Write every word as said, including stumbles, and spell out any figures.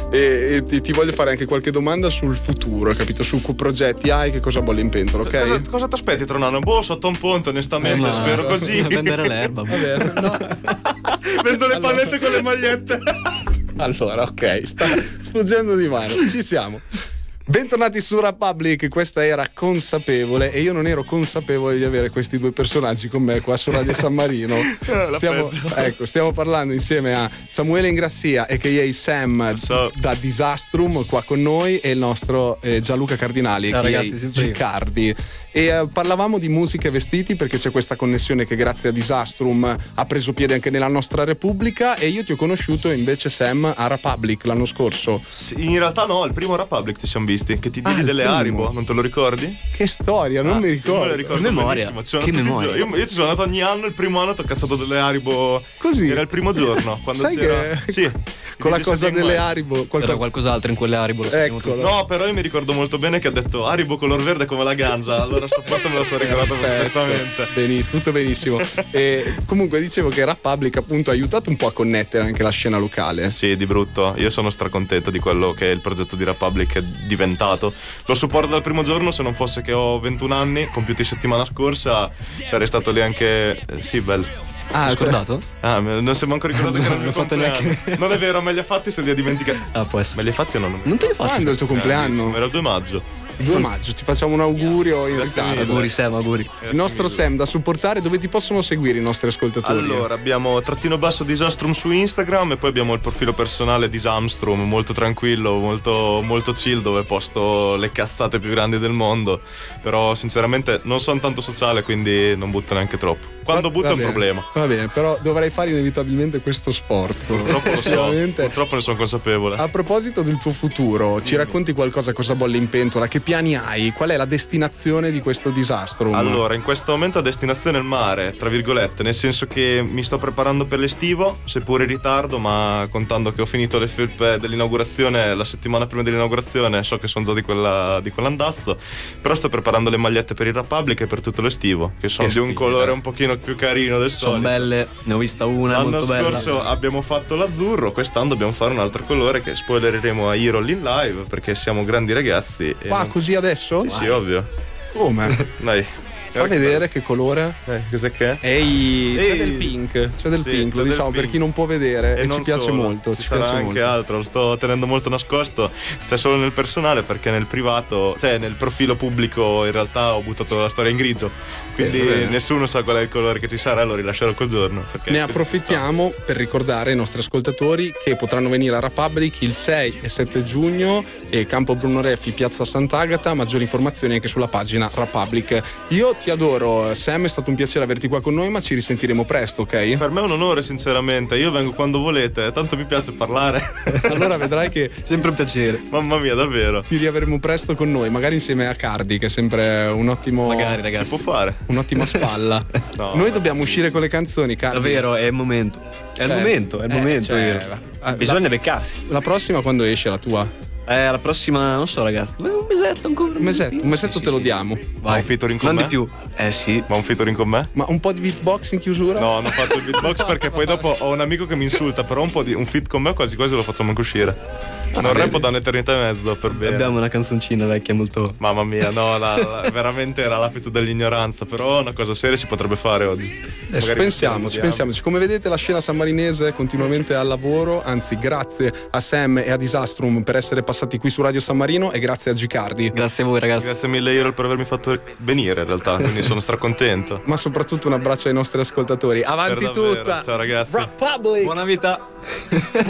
e, e ti, ti voglio fare anche qualche domanda sul futuro, capito? Su che progetti hai, che cosa bolle in pentola, ok? Cosa, cosa ti aspetti tra un anno? Boh, sotto un ponte, onestamente, Eh, no. spero così. Vendere l'erba. Vabbè, no. Vendo le Allora. pallette con le magliette. Allora, ok, sta sfuggendo di mano, ci siamo. Bentornati su Republic, questa era Consapevole e io non ero consapevole di avere questi due personaggi con me qua su Radio San Marino. La Stiamo, peggio. ecco, stiamo parlando insieme a Samuele Ingrassia a k a. Sam So. da Disastrum qua con noi e il nostro eh, Gianluca Cardinali Ciao, a k a. ragazzi, sempre io. Gicardi. E eh, parlavamo di musica e vestiti perché c'è questa connessione che grazie a Disastrum ha preso piede anche nella nostra Repubblica e io ti ho conosciuto invece Sam a Republic l'anno scorso. Sì, in realtà no, il primo Republic ci siamo visti. Che ti Ah, diedi il delle primo. Haribo, non te lo ricordi? Che storia, non Ah, mi io ricordo. me lo ricordo Che memoria, benissimo. Ci sono che tutti i memoria. giorni. Io, io ci sono andato ogni anno, il primo anno ti ho cazzato delle Haribo. Così? Era il primo giorno. Quando Sai c'era. che Sì. con la Dice cosa Setting delle West. Haribo Era qualcosa... qualcos'altro in quelle Haribo, lo sappiamo Eccolo. tutti. No, però io mi ricordo molto bene che ha detto Haribo color verde come la ganza. Allora sto punto me lo sono ricordato perfettamente. Benissimo, tutto benissimo. E comunque dicevo che Republic appunto ha aiutato un po' a connettere anche la scena locale. Sì, di brutto. Io sono stracontento di quello che il progetto di Republic è diventato. Lo supporto dal primo giorno, se non fosse che ho ventuno anni, compiuti settimana scorsa, sarei stato lì anche. eh, Sì, bello. Ah, Hai scordato? Ah, me- non si è manco ricordato che era il Non mio l'ho fatto compleanno. neanche. Non è vero, me li ha fatti se li ha dimenticati. Ah, può Me essere. li hai fatti o no? Non te li faccio. quando è il tuo compleanno? Era il due maggio. due maggio, ti facciamo un augurio in Grazie ritardo. mille. Auguri Sam, auguri. Il nostro Sam da supportare, dove ti possono seguire i nostri ascoltatori? Allora, abbiamo trattino basso Disastrum su Instagram e poi abbiamo il profilo personale Disamstrum, molto tranquillo, molto, molto chill, dove posto le cazzate più grandi del mondo. Però sinceramente non sono tanto sociale, quindi non butto neanche troppo. Quando Va- butto va è un bene, problema. Va bene, però dovrai fare inevitabilmente questo sforzo. Purtroppo lo so, Sicuramente. purtroppo ne sono consapevole. A proposito del tuo futuro, ci racconti qualcosa, cosa bolle in pentola? Che piani hai? Qual è la destinazione di questo Disastrum? Allora, in questo momento a destinazione il mare, tra virgolette, nel senso che mi sto preparando per l'estivo, seppur in ritardo, ma contando che ho finito le felpe dell'inaugurazione la settimana prima dell'inaugurazione, so che sono già di, quella, di quell'andazzo, però sto preparando le magliette per il Republic e per tutto l'estivo, che sono Che di un stile. colore un pochino più carino del Sono solito. belle, ne ho vista una, L'anno molto bella. scorso abbiamo fatto l'azzurro, quest'anno dobbiamo fare un altro colore che spoilereremo a Hero in live perché siamo grandi ragazzi. E Qua non- così adesso? Sì, sì, ovvio. Come? Dai. Fa vedere che colore? Eh, cos'è che è? Ehi, c'è Ehi. del pink, c'è del Sì, pink, c'è lo del diciamo pink. per chi non può vedere e, non ci piace solo, molto, ci ci sarà piace anche molto. altro, lo sto tenendo molto nascosto, c'è solo nel personale perché nel privato, cioè nel profilo pubblico in realtà ho buttato la storia in grigio, quindi Bene, bene. nessuno sa qual è il colore che ci sarà, lo rilascerò quel giorno. perché Ne così approfittiamo per ricordare ai nostri ascoltatori che potranno venire a Republic il sei e sette giugno e Campo Bruno Reffi, Piazza Sant'Agata. Maggiori informazioni anche sulla pagina Republic. Io ti adoro Sam, è stato un piacere averti qua con noi, ma ci risentiremo presto, ok? sta. Per me è un onore sinceramente, io vengo quando volete, tanto mi piace parlare. Allora vedrai che Sempre un piacere. Mamma mia, davvero. ti riavremo presto con noi, magari insieme a Cardi, che è sempre un ottimo Magari, Si ragazzi. può fare. un'ottima spalla. No, Noi no. dobbiamo uscire con le canzoni, Cardi. Davvero, è il momento. È il Eh, momento, è il eh, momento. cioè, vero. eh, Bisogna beccarsi. La prossima quando esce la tua? Eh, la prossima, non so, ragazzi. Un mesetto ancora. Un mesetto, un mesetto Sì, te sì, lo sì. diamo. Ma un featuring con Non me? di più. Eh sì. Ma un featuring con me? Ma un po' di beatbox in chiusura? No, non faccio il beatbox perché poi dopo ho un amico che mi insulta, però un po' di un fit con me quasi quasi lo facciamo anche uscire. Non vedi? rappo da un'eternità e mezzo per bene. Abbiamo una canzoncina vecchia molto. Mamma mia, no, la, la- veramente era l'apice dell'ignoranza, però una cosa seria si potrebbe fare oggi. Adesso Magari pensiamoci, vediamo. pensiamoci. Come vedete la scena sammarinese è continuamente al lavoro, anzi grazie a Sam e a Disastrum per essere passati qui su Radio San Marino e grazie a Gicardi. Grazie a voi, ragazzi. Grazie mille Hero per avermi fatto venire in realtà, quindi sono stracontento. Ma soprattutto un abbraccio ai nostri ascoltatori. Avanti Per davvero. tutta! Ciao ragazzi. Republic! Buona vita.